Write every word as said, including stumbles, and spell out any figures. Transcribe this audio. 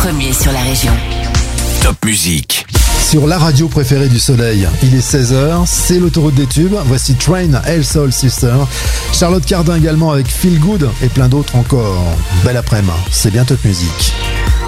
premier sur la région. Top Musique. Sur la radio préférée du soleil, il est seize heures, c'est l'autoroute des tubes. Voici Train, Elle Soul Sister. Charlotte Cardin également avec Feel Good et plein d'autres encore. Belle après-midi, c'est bien Top Musique.